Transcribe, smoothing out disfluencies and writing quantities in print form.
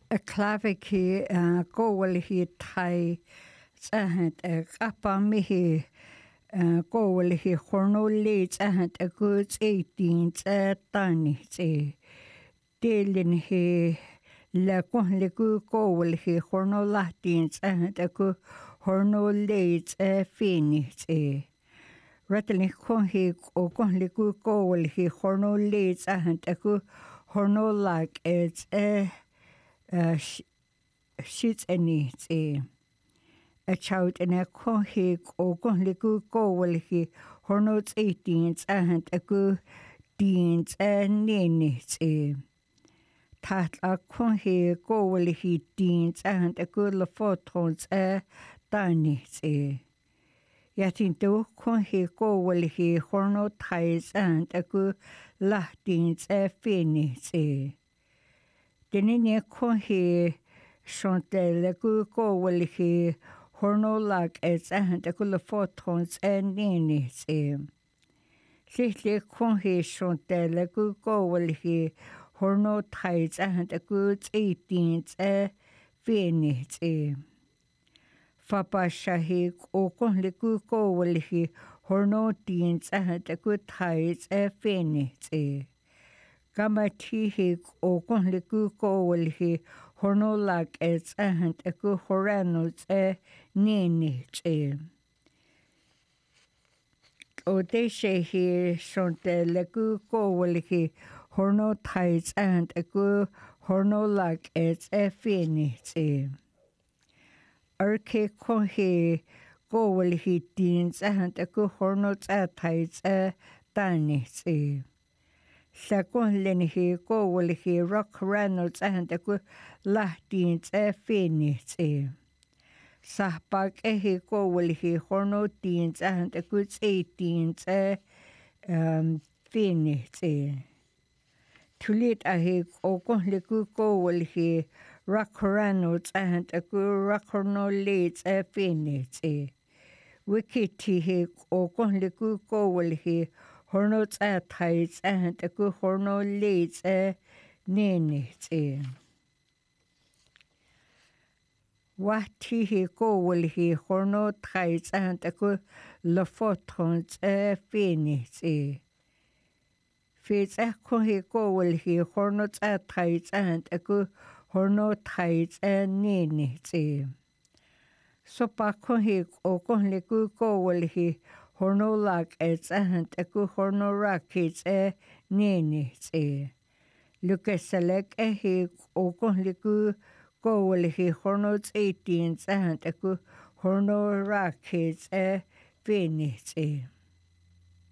a claviki goal hi tai sahat a kapa mihi goal hi horno le sahat a goods 18 tani se delin hi la kon le gu goal hi horno latin sahat a gu horno le fini se Rattling kon hi o kon le gu goal hi horno le sahat a gu horno like it's shit any a child in a conhig or gonligu go will he hornots 18s and a good deans and ninits tat a conhig go will he deans and a good lafotons danits yet in do conhig go will he hornot ties and a good latins finis Denini conhig Shante le gu go will he horno lag as and a good photons and ninis Lily conhe shante le gu go will he horno ties and a good 18s finis Fapa shahi o con le gu go will he horno teens and a good ties finis Gamatihi o con le gu go will he horno lag as and a good horanos nini O de she he shonte le gu go will he horno ties and a good horno lag as fini Arke con he go will he deans and a good horno ties dani Second len he go will he rock Reynolds and a good Latins finis Sahbag he go will he horno teens and a good 18s finis Tulit a he o con le go will he rock Reynolds and a good rock horno leads finis Wikiti he o con le go will he hornots ties and a good horno leads nini Wati he go will he horno ties and a good lafotons finis Fits a con he go will he hornots ties and a good horno ties nini So pa con he o con le go will he horno lag as and a good horno rackets nini Lucas select he o con le go will he hornots 18s and a good horno rackets finis